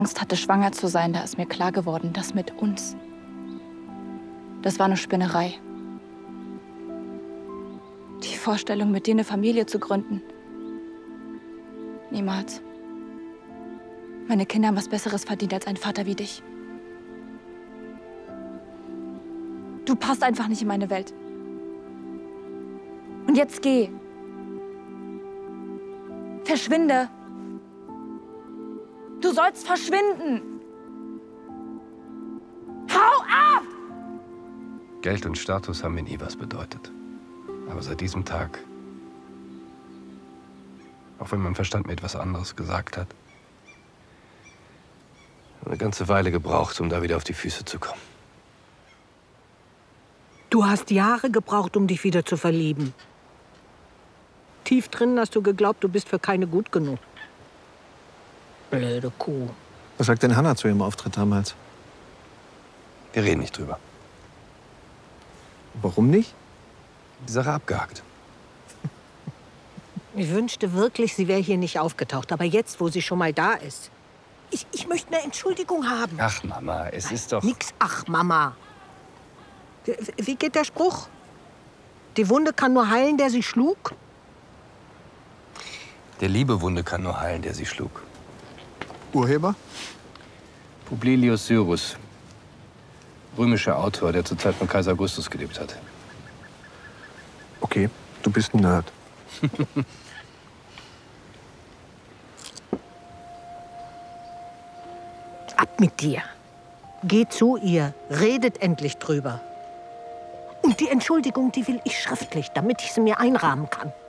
Angst hatte, schwanger zu sein, da ist mir klar geworden, das mit uns, das war eine Spinnerei. Die Vorstellung, mit dir eine Familie zu gründen. Niemals. Meine Kinder haben was Besseres verdient als einen Vater wie dich. Du passt einfach nicht in meine Welt. Und jetzt geh. Verschwinde. Du sollst verschwinden. Hau ab! Geld und Status haben mir nie was bedeutet. Aber seit diesem Tag, auch wenn mein Verstand mir etwas anderes gesagt hat, eine ganze Weile gebraucht, um da wieder auf die Füße zu kommen. Du hast Jahre gebraucht, um dich wieder zu verlieben. Tief drin hast du geglaubt, du bist für keine gut genug. Blöde Kuh. Was sagt denn Hannah zu ihrem Auftritt damals? Wir reden nicht drüber. Warum nicht? Die Sache abgehakt. Ich wünschte wirklich, sie wäre hier nicht aufgetaucht. Aber jetzt, wo sie schon mal da ist. Ich möchte eine Entschuldigung haben. Ach, Mama, es ist doch... Nix, ach, Mama. Wie geht der Spruch? Die Wunde kann nur heilen, der sie schlug? Der Liebewunde kann nur heilen, der sie schlug. Urheber? Publilius Syrus. Römischer Autor, der zur Zeit von Kaiser Augustus gelebt hat. Okay, du bist ein Nerd. Ab mit dir. Geh zu ihr, redet endlich drüber. Und die Entschuldigung, die will ich schriftlich, damit ich sie mir einrahmen kann.